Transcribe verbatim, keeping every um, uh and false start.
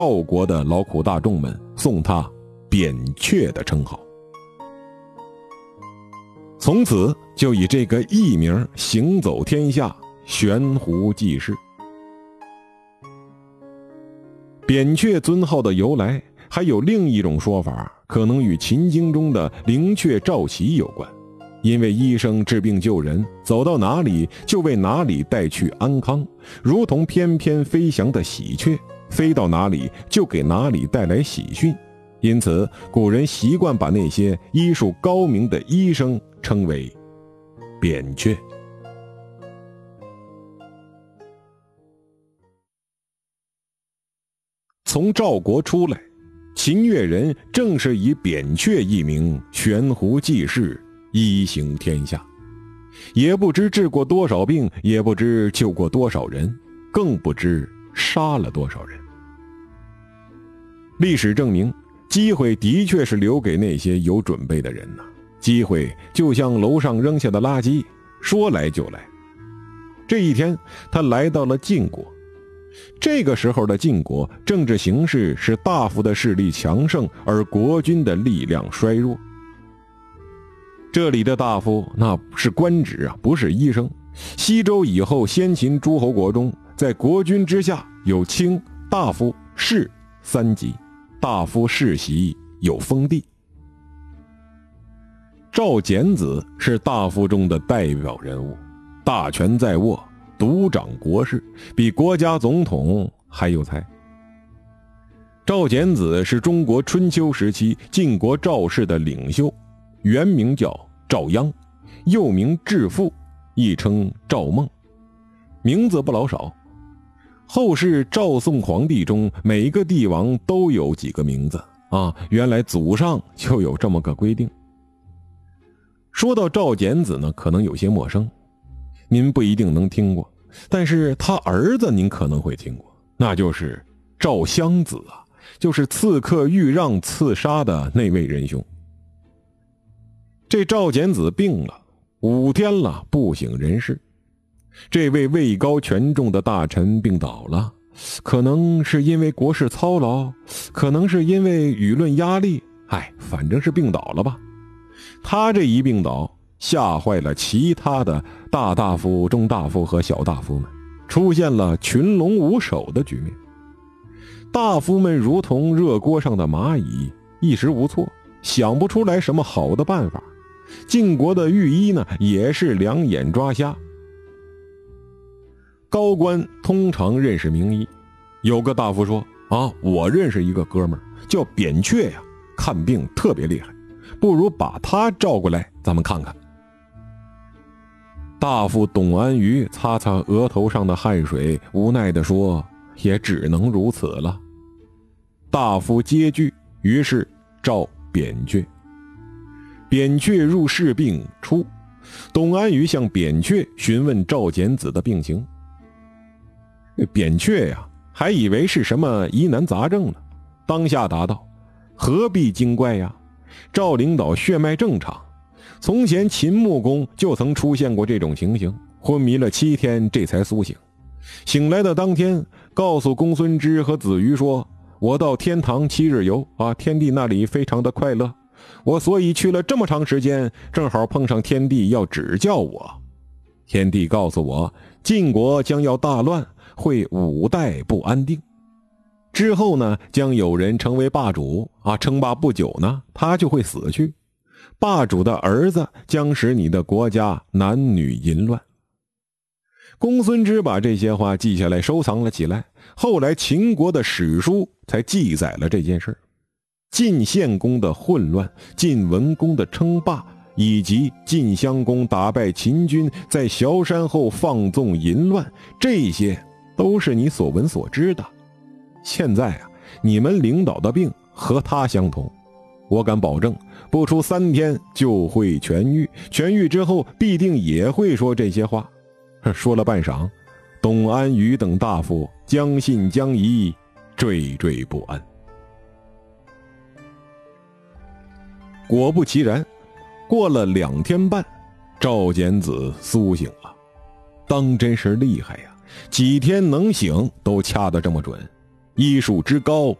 赵国的劳苦大众们送他扁鹊的称号。从此就以这个艺名行走天下，悬壶济世。扁鹊尊号的由来还有另一种说法，可能与秦经中的灵雀赵齐有关。因为医生治病救人，走到哪里就为哪里带去安康，如同翩翩飞翔的喜鹊，飞到哪里就给哪里带来喜讯。因此古人习惯把那些医术高明的医生称为扁鹊。从赵国出来，秦越人正是以扁鹊一名悬壶济世，医行天下，也不知治过多少病，也不知救过多少人，更不知杀了多少人。历史证明，机会的确是留给那些有准备的人呐、啊。机会就像楼上扔下的垃圾，说来就来。这一天，他来到了晋国。这个时候的晋国政治形势是大夫的势力强盛，而国君的力量衰弱。这里的大夫那是官职啊，不是医生。西周以后先秦诸侯国中，在国君之下有卿、大夫、士三级，大夫世袭有封地。赵简子是大夫中的代表人物，大权在握，独掌国事，比国家总统还有才。赵简子是中国春秋时期晋国赵氏的领袖，原名叫赵鞅，又名智父，亦称赵孟，名字不老少。后世赵宋皇帝中，每一个帝王都有几个名字啊，原来祖上就有这么个规定。说到赵简子呢，可能有些陌生，您不一定能听过，但是他儿子您可能会听过，那就是赵襄子啊，就是刺客豫让刺杀的那位仁兄。这赵简子病了五天了，不省人事。这位位高权重的大臣病倒了，可能是因为国事操劳，可能是因为舆论压力，哎，反正是病倒了吧。他这一病倒，吓坏了其他的大大夫、中大夫和小大夫们，出现了群龙无首的局面。大夫们如同热锅上的蚂蚁，一时无措，想不出来什么好的办法。晋国的御医呢，也是两眼抓瞎。高官通常认识名医，有个大夫说啊，我认识一个哥们儿叫扁鹊呀，看病特别厉害，不如把他召过来，咱们看看。大夫董安于擦擦额头上的汗水，无奈地说，也只能如此了。大夫皆惧，于是召扁鹊。扁鹊入室病出，董安于向扁鹊询问赵简子的病情。扁鹊呀，还以为是什么疑难杂症呢，当下答道，何必惊怪呀，赵领导血脉正常，从前秦穆公就曾出现过这种情形，昏迷了七天这才苏醒。醒来的当天，告诉公孙支和子瑜说，我到天堂七日游啊，天帝那里非常的快乐，我所以去了这么长时间，正好碰上天帝要指教我。天帝告诉我，晋国将要大乱，会五代不安定，之后呢，将有人成为霸主啊，称霸不久呢，他就会死去。霸主的儿子将使你的国家男女淫乱。公孙支把这些话记下来，收藏了起来。后来秦国的史书才记载了这件事。晋献公的混乱，晋文公的称霸，以及晋襄公打败秦军，在崤山后放纵淫乱，这些都是你所闻所知的。现在啊，你们领导的病和他相同，我敢保证，不出三天就会痊愈，痊愈之后必定也会说这些话。说了半晌，董安于等大夫将信将疑，惴惴不安。果不其然，过了两天半，赵简子苏醒了。当真是厉害呀，几天能醒都掐得这么准。 医术之高，